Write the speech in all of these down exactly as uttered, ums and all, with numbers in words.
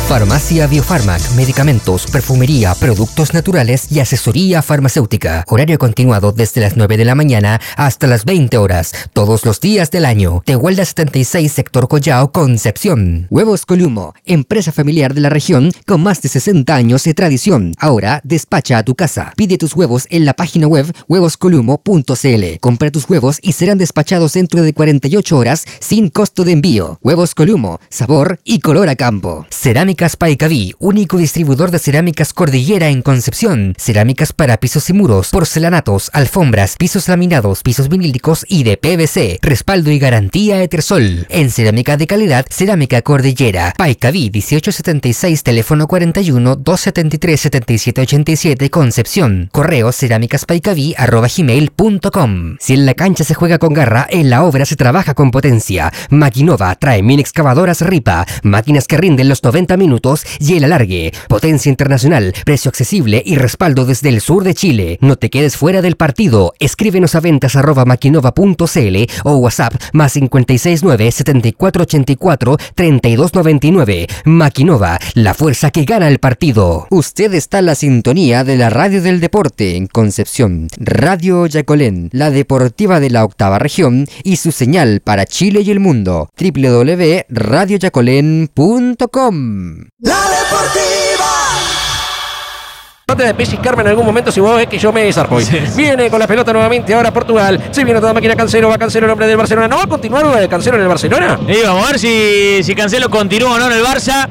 Farmacia Biofarmac, medicamentos, perfumería, productos naturales y asesoría farmacéutica. Horario continuado desde las nueve de la mañana hasta las veinte horas, todos los días del año. Tehuelda setenta y seis, sector Collao, Concepción. Huevos Columo, empresa familiar de la región con más de sesenta años de tradición. Ahora despacha a tu casa. Pide tus huevos en la página web huevos columo punto c l. Compra tus huevos y serán despachados dentro de cuarenta y ocho horas sin costo de envío. Huevos Columo, sabor y color a campo. Cerámicas Paicaví, único distribuidor de cerámicas Cordillera en Concepción. Cerámicas para pisos y muros, porcelanatos, alfombras, pisos laminados, pisos vinílicos y de P V C. Respaldo y garantía Etersol. En cerámica de calidad, Cerámica Cordillera. Paicaví dieciocho setenta y seis, teléfono cuarenta y uno, doscientos setenta y tres, setenta y siete ochenta y siete, Concepción. Correo cerámicaspaicaví arroba gmail punto com. Si en la cancha se juega con garra, en la obra se trabaja con potencia. Maquinova trae mini excavadoras Ripa, máquinas que rinden los noventa minutos y el alargue. Potencia internacional, precio accesible y respaldo desde el sur de Chile. No te quedes fuera del partido. Escríbenos a ventas arroba maquinova punto c l o WhatsApp más cincuenta y seis nueve, setenta y cuatro ochenta y cuatro, treinta y dos noventa y nueve. Maquinova, la fuerza que gana el partido. Usted está en la sintonía de la radio del deporte en Concepción. Radio Yacolén, la deportiva de la octava región y su señal para Chile y el mundo. doble u doble u doble u punto radio yacolén punto com. ¡La Deportiva! No te despeches, Carmen, en algún momento si vos ves que yo me desarjo. Sí. Viene con la pelota nuevamente ahora Portugal. Se viene toda máquina Cancelo, va Cancelo, el hombre del Barcelona. ¿No va a continuar lo de Cancelo en el Barcelona? Y vamos a ver si, si Cancelo continúa o no en el Barça.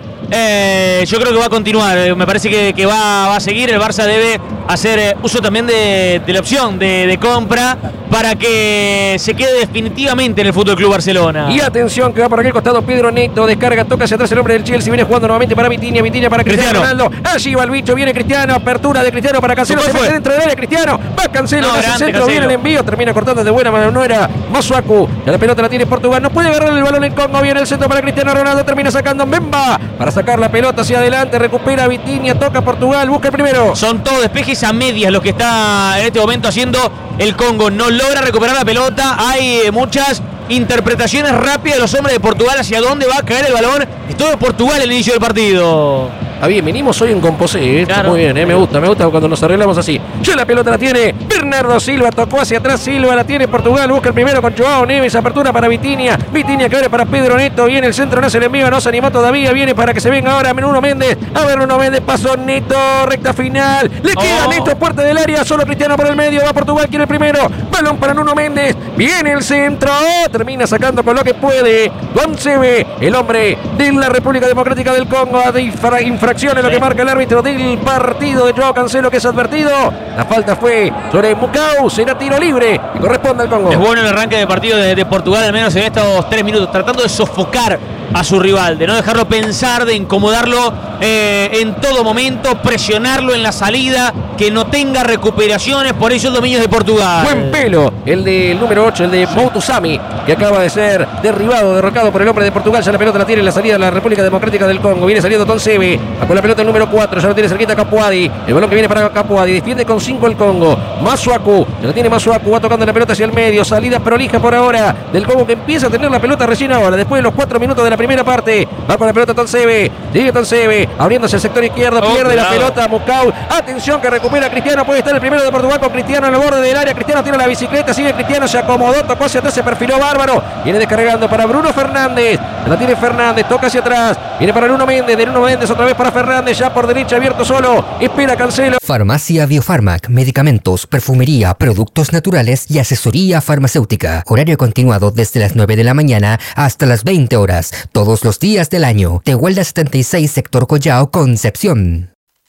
Eh, yo creo que va a continuar, eh, me parece que, que va, va a seguir. El Barça debe hacer eh, uso también de, de la opción de, de compra para que se quede definitivamente en el Fútbol Club Barcelona. Y atención que va por aquel costado Pedro Neto, descarga, toca hacia atrás el hombre del Chelsea, viene jugando nuevamente para Vitinha, Vitinha para Cristiano, Cristiano Ronaldo, allí va el bicho, viene Cristiano, apertura de Cristiano para Cancelo, se mete dentro del área Cristiano, va Cancelo, no, grande, centro, Cancelo. Viene el envío, termina cortando de buena mano, no era Masuaku, ya la pelota la tiene Portugal, no puede agarrar el balón en Congo, viene el centro para Cristiano Ronaldo, termina sacando Mbemba para sacar la pelota hacia adelante, recupera Vitinha, toca Portugal, busca el primero. Son todos despejes a medias lo que está en este momento haciendo el Congo, no logra recuperar la pelota, hay muchas interpretaciones rápidas de los hombres de Portugal hacia dónde va a caer el balón. Es todo Portugal el inicio del partido. Ah, bien, venimos hoy en composé, ¿eh? Claro. Muy bien, ¿eh? me gusta, me gusta cuando nos arreglamos así. Ya la pelota la tiene Bernardo Silva, tocó hacia atrás Silva, la tiene Portugal, busca el primero con Joao Neves, apertura para Vitinha, Vitinha que abre para Pedro Neto, viene el centro, no se le envío, no se animó todavía, viene para que se venga ahora Nuno Méndez, a ver Nuno Méndez, pasó Neto, recta final, le queda oh. Neto, puerta del área, solo Cristiano por el medio, va Portugal, quiere el primero, balón para Nuno Méndez, viene el centro, termina sacando con lo que puede, Gonzebe, el hombre de la República Democrática del Congo, de infra infracciones, lo que marca el árbitro del partido de Joao Cancelo, que es advertido. La falta fue sobre Mukau, será tiro libre y corresponde al Congo. Es bueno el arranque de partido de, de Portugal, al menos en estos tres minutos, tratando de sofocar a su rival, de no dejarlo pensar, de incomodarlo eh, en todo momento, presionarlo en la salida, que no tenga recuperaciones, por eso el dominio de Portugal. Buen pelo, el del número ocho, el de Moutousami, que acaba de ser derribado, derrocado por el hombre de Portugal. Ya la pelota la tiene en la salida de la República Democrática del Congo. Viene saliendo Tonsebe, con la pelota el número cuatro, ya lo tiene cerquita Capuadi. El balón que viene para Capuadi, defiende con cinco el Congo. Masuaku, ya lo tiene Masuaku, va tocando la pelota hacia el medio, salida prolija por ahora del Congo, que empieza a tener la pelota recién ahora, después de los cuatro minutos de la primera parte. Va con la pelota Tonsebe, sigue Tonsebe, abriéndose el sector izquierdo, oh, pierde cuidado. La pelota Mukau. Atención que recupera Cristiano, puede estar el primero de Portugal con Cristiano en el borde del área. Cristiano tiene la bicicleta, sigue Cristiano, se acomodó, tocó hacia atrás, se perfiló bárbaro. Viene descargando para Bruno Fernández, la tiene Fernández, toca hacia atrás, viene para Nuno Méndez, de Nuno Méndez otra vez para Fernández, ya por derecha abierto solo, espera Cancelo. Farmacia Biofarmac, medicamentos, perfumería, productos naturales y asesoría farmacéutica. Horario continuado desde las nueve de la mañana hasta las veinte horas, todos los días del año. Tehuelda setenta y seis, sector Collao, Concepción.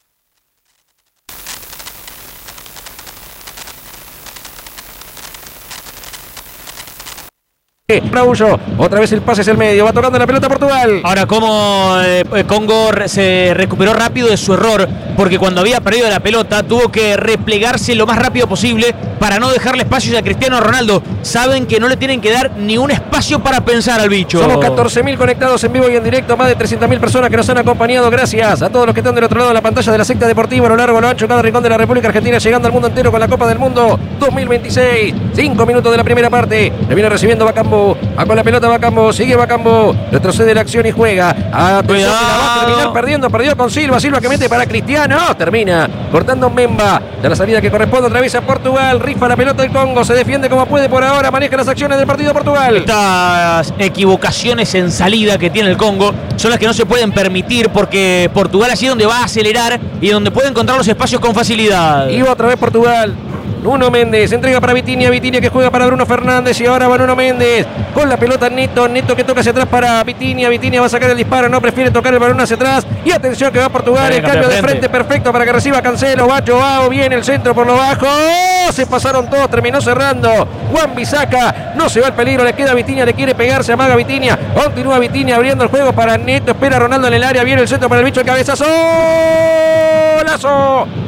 Raullo, otra vez el pase hacia el medio, va tocando la pelota Portugal. Ahora como eh, Congo se recuperó rápido de su error, porque cuando había perdido la pelota tuvo que replegarse lo más rápido posible para no dejarle espacios a Cristiano Ronaldo. Saben que no le tienen que dar ni un espacio para pensar al bicho. Somos catorce mil conectados en vivo y en directo, más de trescientas mil personas que nos han acompañado. Gracias a todos los que están del otro lado de la pantalla de la secta deportiva, a lo largo, a lo ancho, cada rincón de la República Argentina, llegando al mundo entero con la Copa del Mundo dos mil veintiséis. Cinco minutos de la primera parte, le viene recibiendo Bacambo. Bacambo. Va con la pelota Bacambo. Sigue Bacambo. Retrocede la acción y juega. Atención, que la va a terminar perdiendo. Perdió con Silva. Silva que mete para Cristiano. Termina cortando Memba. De la salida que corresponde otra vez a Portugal. Rifa la pelota del Congo. Se defiende como puede por ahora. Maneja las acciones del partido Portugal. Estas equivocaciones en salida que tiene el Congo son las que no se pueden permitir, porque Portugal allí donde va a acelerar y donde puede encontrar los espacios con facilidad. Y otra vez Portugal. Nuno Méndez, entrega para Vitinha, Vitinha que juega para Bruno Fernández y ahora va Nuno Méndez con la pelota Neto, Neto que toca hacia atrás para Vitinha, Vitinha va a sacar el disparo, no prefiere tocar el balón hacia atrás y atención que va Portugal, el cambio de frente perfecto para que reciba Cancelo, va Joao, viene el centro por lo bajo, ¡oh! Se pasaron todos, terminó cerrando Juan Bisaca, no se va el peligro, le queda Vitinha, le quiere pegar, se amaga Vitinha, continúa Vitinha abriendo el juego para Neto, espera Ronaldo en el área, viene el centro para el bicho de cabezazo, ¡golazo!